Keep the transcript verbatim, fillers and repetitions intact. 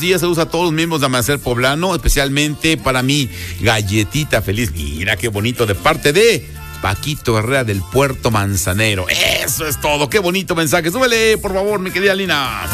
días, saludos a todos los miembros de Amanecer Poblano, especialmente para mi galletita feliz. Mira qué bonito, de parte de Paquito Herrera del Puerto Manzanero. Eso es todo, qué bonito mensaje. Súbele, por favor, mi querida Lina.